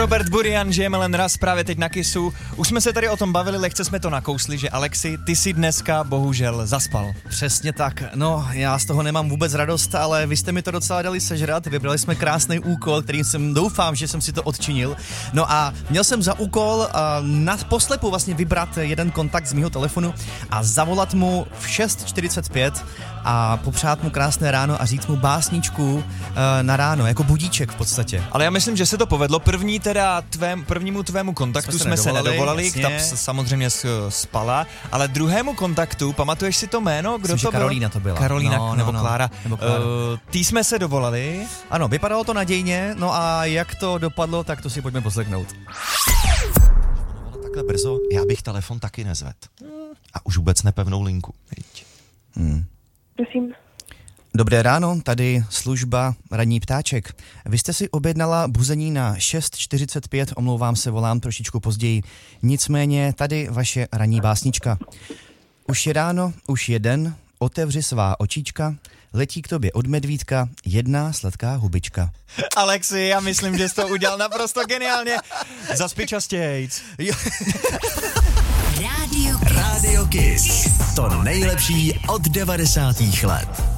Robert Burian, žijeme len raz právě teď na Kissu. Už jsme se tady o tom bavili, lehce jsme to nakousli, že Alexi, ty si dneska bohužel zaspal. Přesně tak, no já z toho nemám vůbec radost, ale vy jste mi to docela dali sežrat, vybrali jsme krásný úkol, kterým jsem doufám, že jsem si to odčinil. No a měl jsem za úkol na poslepu vlastně vybrat jeden kontakt z mýho telefonu a zavolat mu v 6:45 a popřát mu krásné ráno a říct mu básničku na ráno, jako budíček v podstatě. Ale já myslím, že se to povedlo. Prvnímu tvému kontaktu jsme se nedovolali, ta samozřejmě spala, ale druhému kontaktu, pamatuješ si to jméno? Kdo myslím, to byl? Karolína to byla. Karolína nebo Klára. Ty jsme se dovolali. Ano, vypadalo to nadějně, no a jak to dopadlo, tak to si pojďme poslechnout. Takhle brzo, já bych telefon taky nezvedl. A už vůbec nepevnou linku. Prosím. Dobré ráno, tady služba Ranní ptáček. Vy jste si objednala buzení na 6:45, omlouvám se, volám trošičku později. Nicméně tady vaše ranní básnička. Už je ráno, už je den, otevři svá očička, letí k tobě od medvídka jedna sladká hubička. Alexi, já myslím, že jsi to udělal naprosto geniálně. Zaspi častějc. Radio Kiss. To nejlepší od 90. let.